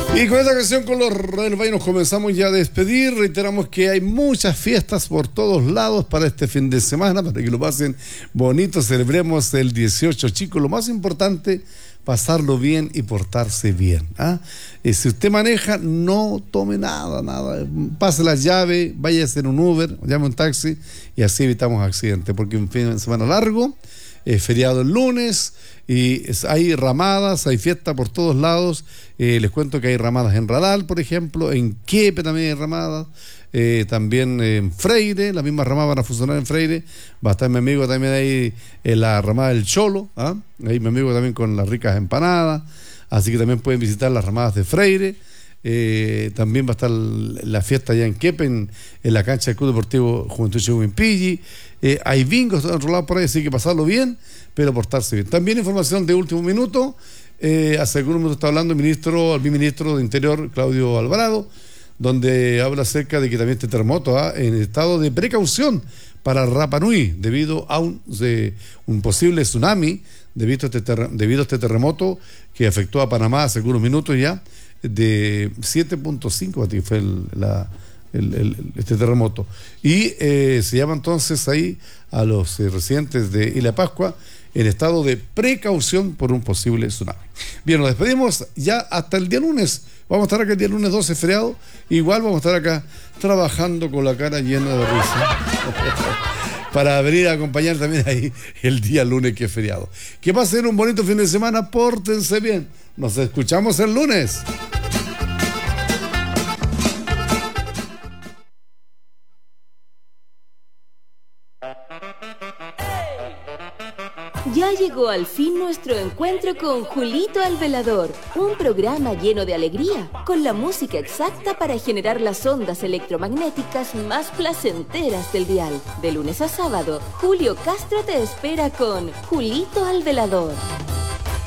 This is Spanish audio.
Y con esta canción con los Radios Valle nos comenzamos ya a despedir. Reiteramos que hay muchas fiestas por todos lados para este fin de semana, para que lo pasen bonito. Celebremos el 18, chicos. Lo más importante, pasarlo bien y portarse bien. Si usted maneja, no tome nada. Pase la llave, váyase en un Uber, llame un taxi y así evitamos accidentes, porque un fin de semana largo, feriado el lunes y hay ramadas, hay fiesta por todos lados. Les cuento que hay ramadas en Radal, por ejemplo, en Quiepe también hay ramadas, también en Freire, las mismas ramadas van a funcionar en Freire. Va a estar mi amigo también ahí en la ramada del Cholo, ahí mi amigo también con las ricas empanadas, así que también pueden visitar las ramadas de Freire. También va a estar la fiesta allá en Quiepe, en la cancha del Club Deportivo Juventud Chehuimpilli. Hay bingos de otro lado por ahí, así que pasarlo bien, pero portarse bien. También información de último minuto. Hace algunos minutos está hablando el viceministro de Interior, Claudio Alvarado, donde habla acerca de que también este terremoto en estado de precaución para Rapa Nui, debido a un posible tsunami, debido a este terremoto que afectó a Panamá hace algunos minutos ya, de 7.5 fue este terremoto. Y se llama entonces ahí a los residentes de Isla Pascua en estado de precaución por un posible tsunami. Bien, nos despedimos ya hasta el día lunes. Vamos a estar acá el día lunes 12, feriado. Igual vamos a estar acá trabajando con la cara llena de risa para venir a acompañar también ahí el día lunes, que es feriado. Que pasen un bonito fin de semana, pórtense bien. Nos escuchamos el lunes. Ya llegó al fin nuestro encuentro con Julito al Velador, un programa lleno de alegría, con la música exacta para generar las ondas electromagnéticas más placenteras del dial. De lunes a sábado, Julio Castro te espera con Julito al Velador.